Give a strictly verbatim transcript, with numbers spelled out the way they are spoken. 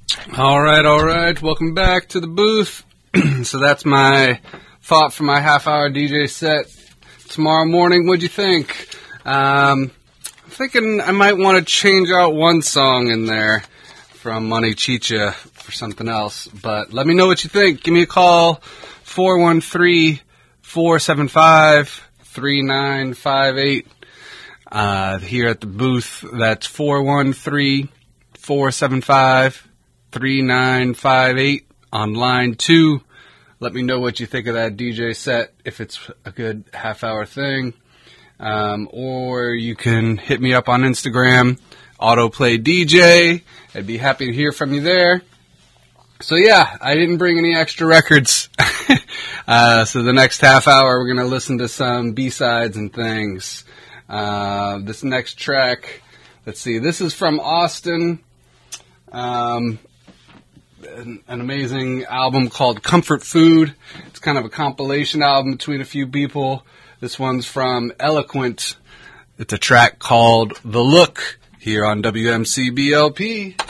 All right, all right. Welcome back to the booth. So that's my thought for my half-hour D J set tomorrow morning. What'd you think? Um, I'm thinking I might want to change out one song in there from Money Chicha for something else. But let me know what you think. Give me a call, four one three, four seven five, three nine five eight. Uh, here at the booth, that's four one three, four seven five, three nine five eight. On line two, let me know what you think of that D J set, if it's a good half-hour thing. Um, or you can hit me up on Instagram, Autoplay D J. I'd be happy to hear from you there. So yeah, I didn't bring any extra records. uh, so the next half hour, we're going to listen to some B-sides and things. Uh, this next track, let's see, this is from Austin. Um, an, an amazing album called Comfort Food. It's kind of a compilation album between a few people. This one's from Eloquent. It's a track called The Look here on W M C B L P.